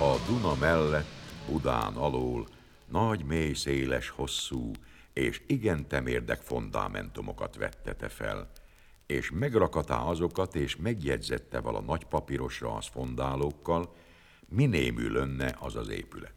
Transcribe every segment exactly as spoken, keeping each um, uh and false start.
A Duna mellett, Budán alól, nagy, mély, széles, hosszú és igen temérdek fundamentumokat vettete fel, és megrakatá azokat, és megjegyzette vala nagy papírosra az fondálókkal, minémű lönne az az épület.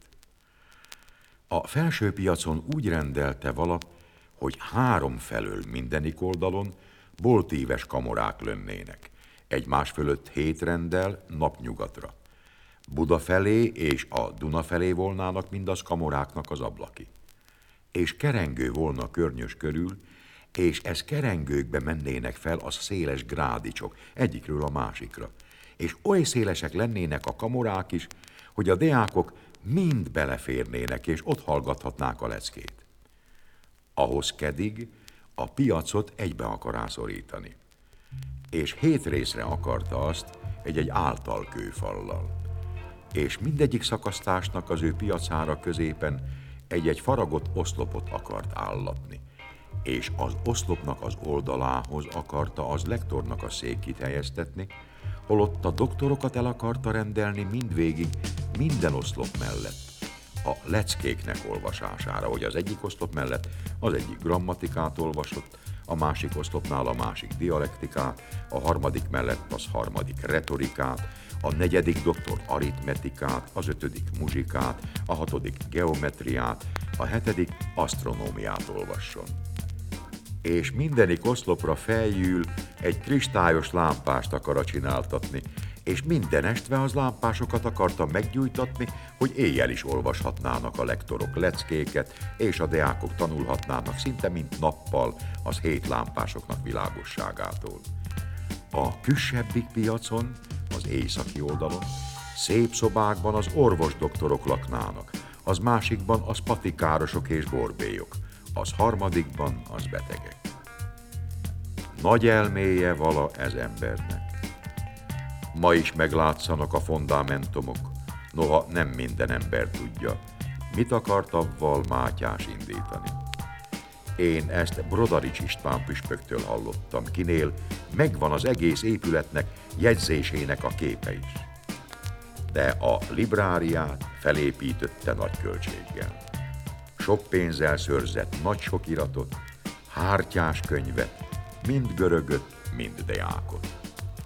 A felső piacon úgy rendelte vala, hogy három felől mindenik oldalon boltíves kamorák lönnének, egymás fölött hét renddel napnyugatra. Buda felé és a Duna felé volnának mindaz kamoráknak az ablaki. És kerengő volna környös körül, és ez kerengőkbe mennének fel az széles grádicsok, egyikről a másikra. És oly szélesek lennének a kamorák is, hogy a deákok mind beleférnének, és ott hallgathatnák a leckét. Ahhoz kedig a piacot egybe akará szorítani. És hét részre akarta azt egy-egy általkőfallal. És mindegyik szakasztásnak az ő piacára középen egy-egy faragott oszlopot akart állatni, és az oszlopnak az oldalához akarta az lektornak a székét helyeztetni, holott a doktorokat el akarta rendelni mindvégig minden oszlop mellett, a leckéknek olvasására, hogy az egyik oszlop mellett az egyik grammatikát olvasott, a másik oszlopnál a másik dialektikát, a harmadik mellett az harmadik retorikát, a negyedik doktor aritmetikát, az ötödik muzsikát, a hatodik geometriát, a hetedik asztronómiát olvasson. És mindenik oszlopra feljül egy kristályos lámpást akar csináltatni, és minden estve az lámpásokat akarta meggyújtatni, hogy éjjel is olvashatnának a lektorok leckéket, és a deákok tanulhatnának szinte mint nappal az hét lámpásoknak világosságától. A küsebbik piacon, az északi oldalon, szép szobákban az orvosdoktorok laknának, az másikban az patikárosok és borbélyok, az harmadikban az betegek. Nagy elméje vala ez embernek. Ma is meglátszanak a fundamentumok, noha nem minden ember tudja, mit akart avval Mátyás indítani. Én ezt Brodarics István püspöktől hallottam, kinél megvan az egész épületnek jegyzésének a képe is. De a libráriát felépítette nagy költséggel. Sok pénzzel szőrzett nagy sok iratot, hártyás könyvet, mind görögöt, mind deákot.